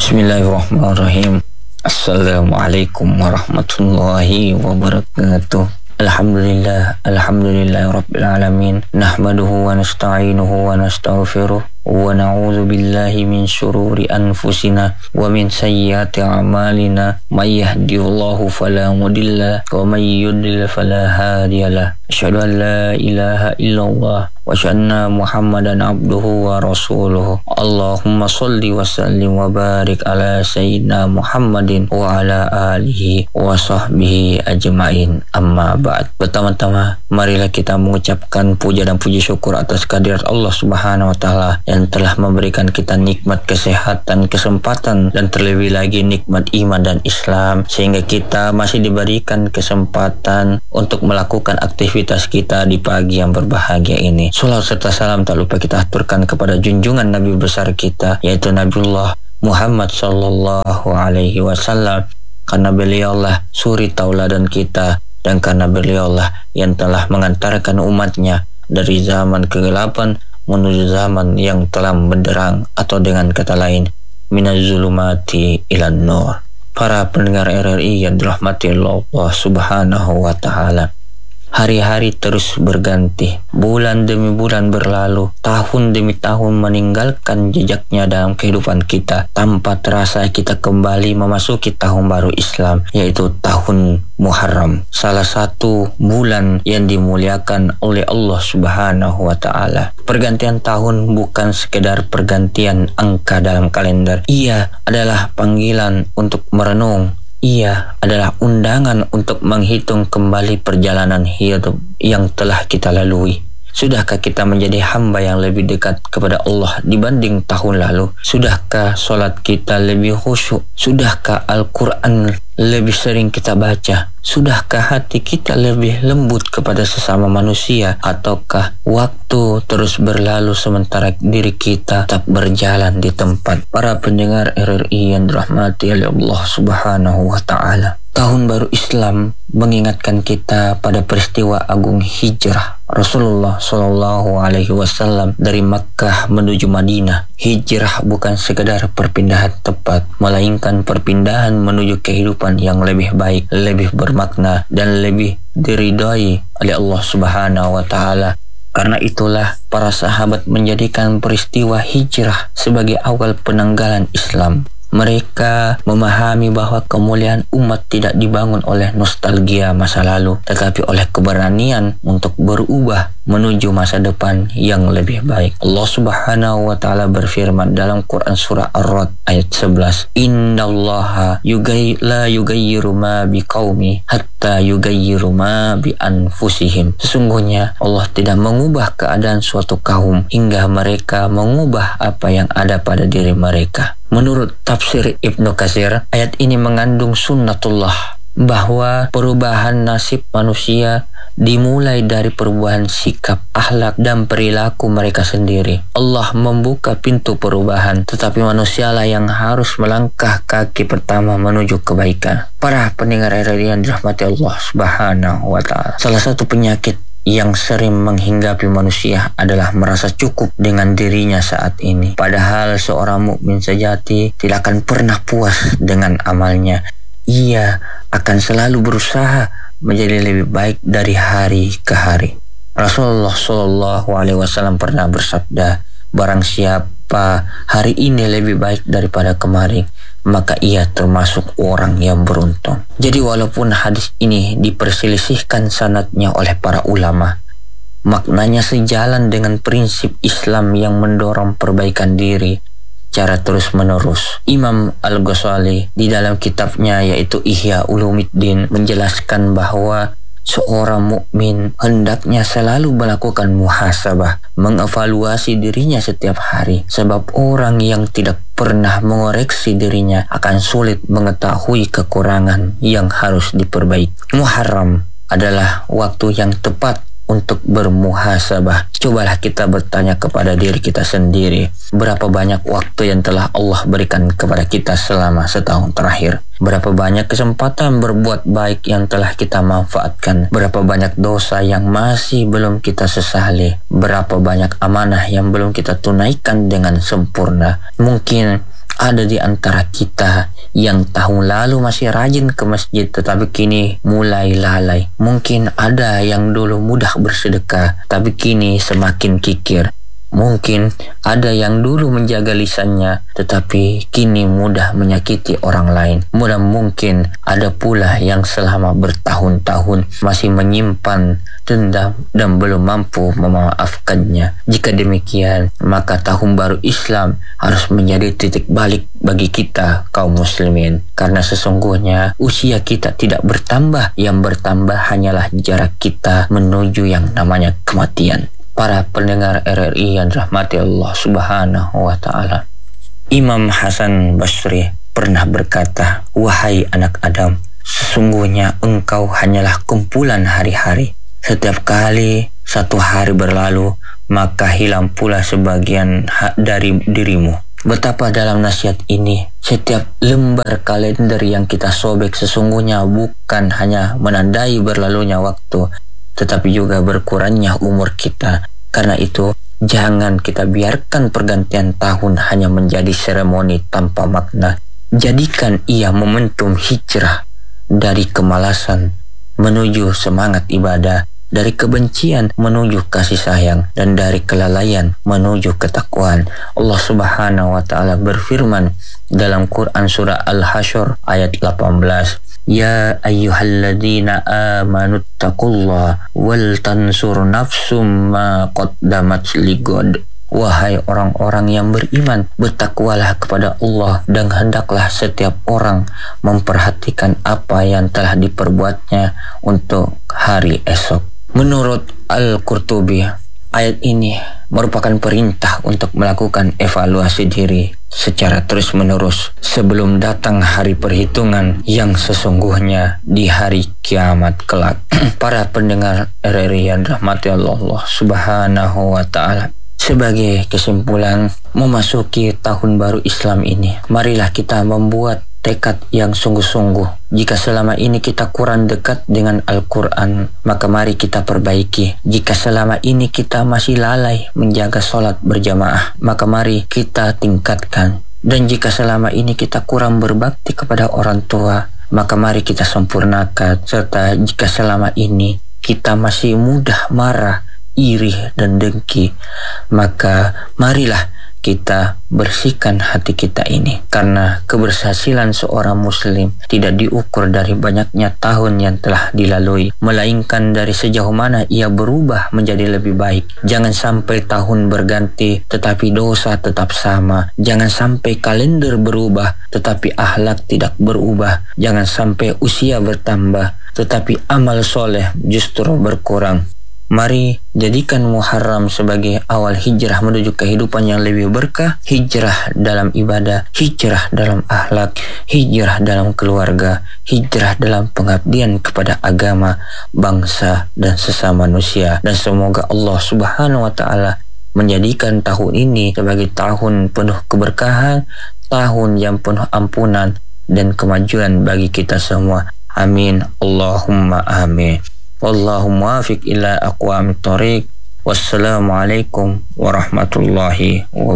Bismillahirrahmanirrahim. Assalamualaikum warahmatullahi wabarakatuh. Alhamdulillah rabbil alamin. Nahmaduhu wa nasta'inuhu wa nastaghfiruh wa na'udzu billahi min syururi anfusina wa min sayyiati a'malina. May yahdihillahu fala mudilla wa may yudlil fala hadiyalah. Asyhadu an la ilaha illallah wa asyhadu Muhammadan abduhu wa rasuluhu. Allahumma shalli wa sallim wa barik ala sayyidina Muhammadin wa ala alihi wa sahbihi ajmain. Amma ba'd. Pertama-tama marilah kita mengucapkan puja dan puji syukur atas kehadirat Allah Subhanahu wa taala yang telah memberikan kita nikmat kesehatan, kesempatan, dan terlebih lagi nikmat iman dan Islam, sehingga kita masih diberikan kesempatan untuk melakukan aktivitas kita di pagi yang berbahagia ini. Salawat serta salam tak lupa kita aturkan kepada junjungan Nabi besar kita, yaitu Nabiullah Muhammad sallallahu alaihi wasallam, karena beliaulah suri tauladan kita, dan karena beliaulah yang telah mengantarkan umatnya dari zaman kegelapan menuju zaman yang telah menderang, atau dengan kata lain minaz zulumati ilan nur. Para pendengar RRI yang dirahmati Allah Subhanahu wa taala, hari-hari terus berganti, bulan demi bulan berlalu, tahun demi tahun meninggalkan jejaknya dalam kehidupan kita. Tanpa terasa kita kembali memasuki tahun baru Islam, yaitu tahun Muharram, salah satu bulan yang dimuliakan oleh Allah Subhanahu wa taala. Pergantian tahun bukan sekedar pergantian angka dalam kalender. Ia adalah panggilan untuk merenung. Ia adalah undangan untuk menghitung kembali perjalanan hidup yang telah kita lalui. Sudahkah kita menjadi hamba yang lebih dekat kepada Allah dibanding tahun lalu? Sudahkah solat kita lebih khusyuk? Sudahkah Al-Quran lebih sering kita baca? Sudahkah hati kita lebih lembut kepada sesama manusia? Ataukah waktu terus berlalu sementara diri kita tetap berjalan di tempat? Para pendengar RRI yang dirahmati oleh Allah Subhanahu wa taala, tahun baru Islam mengingatkan kita pada peristiwa agung hijrah Rasulullah Shallallahu Alaihi Wasallam dari Makkah menuju Madinah. Hijrah bukan sekedar perpindahan tempat, melainkan perpindahan menuju kehidupan yang lebih baik, lebih bermakna, dan lebih diridhai oleh Allah Subhanahu wa taala. Karena itulah para sahabat menjadikan peristiwa hijrah sebagai awal penanggalan Islam. Mereka memahami bahwa kemuliaan umat tidak dibangun oleh nostalgia masa lalu, tetapi oleh keberanian untuk berubah menuju masa depan yang lebih baik. Allah Subhanahu wa taala berfirman dalam Quran surah Ar-Ra'd ayat 11, "Innallaha la yugayyiru ma biqaumi hatta yugayyiru ma bi anfusihim." Sesungguhnya Allah tidak mengubah keadaan suatu kaum hingga mereka mengubah apa yang ada pada diri mereka. Menurut tafsir Ibnu Katsir, ayat ini mengandung sunnatullah, bahwa perubahan nasib manusia dimulai dari perubahan sikap, akhlak, dan perilaku mereka sendiri. Allah membuka pintu perubahan, tetapi manusialah yang harus melangkah kaki pertama menuju kebaikan. Para pendengar RRI yang dirahmati Allah Subhanahu wa taala, salah satu penyakit yang sering menghinggapi manusia adalah merasa cukup dengan dirinya saat ini. Padahal seorang mukmin sejati tidak akan pernah puas dengan amalnya. Ia akan selalu berusaha menjadi lebih baik dari hari ke hari. Rasulullah Shallallahu Alaihi Wasallam pernah bersabda, "Barang siapa hari ini lebih baik daripada kemarin, maka ia termasuk orang yang beruntung." Jadi walaupun hadis ini diperselisihkan sanadnya oleh para ulama, maknanya sejalan dengan prinsip Islam yang mendorong perbaikan diri secara terus-menerus. Imam Al-Ghazali di dalam kitabnya yaitu Ihya Ulumuddin menjelaskan bahwa seorang mukmin hendaknya selalu melakukan muhasabah, mengevaluasi dirinya setiap hari, sebab orang yang tidak pernah mengoreksi dirinya akan sulit mengetahui kekurangan yang harus diperbaiki. Muharram adalah waktu yang tepat untuk bermuhasabah. Cobalah kita bertanya kepada diri kita sendiri, berapa banyak waktu yang telah Allah berikan kepada kita selama setahun terakhir? Berapa banyak kesempatan berbuat baik yang telah kita manfaatkan? Berapa banyak dosa yang masih belum kita sesali? Berapa banyak amanah yang belum kita tunaikan dengan sempurna? Mungkin ada di antara kita yang tahun lalu masih rajin ke masjid tetapi kini mulai lalai. Mungkin ada yang dulu mudah bersedekah tapi kini semakin kikir. Mungkin ada yang dulu menjaga lisannya tetapi kini mudah menyakiti orang lain. Mungkin ada pula yang selama bertahun-tahun masih menyimpan dendam dan belum mampu memaafkannya. Jika demikian, maka tahun baru Islam harus menjadi titik balik bagi kita kaum muslimin. Karena sesungguhnya usia kita tidak bertambah, yang bertambah hanyalah jarak kita menuju yang namanya kematian. Para pendengar RRI yang dirahmati Allah Subhanahu wa Ta'ala, Imam Hasan Basri pernah berkata, "Wahai anak Adam, sesungguhnya engkau hanyalah kumpulan hari-hari. Setiap kali satu hari berlalu, maka hilang pula sebagian dari dirimu." Betapa dalam nasihat ini, setiap lembar kalender yang kita sobek sesungguhnya bukan hanya menandai berlalunya waktu, tetapi juga berkurangnya umur kita. Karena itu, jangan kita biarkan pergantian tahun hanya menjadi seremoni tanpa makna. Jadikan ia momentum hijrah dari kemalasan menuju semangat ibadah, dari kebencian menuju kasih sayang, dan dari kelalaian menuju ketakwaan. Allah Subhanahu wa Ta'ala berfirman dalam Quran surah Al-Hasyr ayat 18, "Ya ayyuhalladzina amanu taqullaha wal tansur nafsum ma qaddamat ligod." Wahai orang-orang yang beriman, bertakwalah kepada Allah dan hendaklah setiap orang memperhatikan apa yang telah diperbuatnya untuk hari esok. Menurut Al-Qurtubi, ayat ini merupakan perintah untuk melakukan evaluasi diri secara terus-menerus sebelum datang hari perhitungan yang sesungguhnya di hari kiamat kelak. Para pendengar RRI yang dirahmati Allah Subhanahu wa Ta'ala, sebagai kesimpulan memasuki tahun baru Islam ini, marilah kita membuat tekad yang sungguh-sungguh. Jika selama ini kita kurang dekat dengan Al-Quran, maka mari kita perbaiki. Jika selama ini kita masih lalai menjaga sholat berjamaah, maka mari kita tingkatkan. Dan jika selama ini kita kurang berbakti kepada orang tua, maka mari kita sempurnakan. Serta jika selama ini kita masih mudah marah, iri, dan dengki, maka marilah kita bersihkan hati kita ini. Karena keberhasilan seorang muslim tidak diukur dari banyaknya tahun yang telah dilalui, melainkan dari sejauh mana ia berubah menjadi lebih baik. Jangan sampai tahun berganti tetapi dosa tetap sama. Jangan sampai kalender berubah tetapi akhlak tidak berubah. Jangan sampai usia bertambah tetapi amal soleh justru berkurang. Mari jadikan Muharram sebagai awal hijrah menuju kehidupan yang lebih berkah, hijrah dalam ibadah, hijrah dalam akhlak, hijrah dalam keluarga, hijrah dalam pengabdian kepada agama, bangsa, dan sesama manusia. Dan semoga Allah Subhanahu wa Ta'ala menjadikan tahun ini sebagai tahun penuh keberkahan, tahun yang penuh ampunan dan kemajuan bagi kita semua. Amin. Allahumma amin. Wallahu muwafiq ila aqwamit thoriq. Wassalamualaikum warahmatullahi wabarakatuh.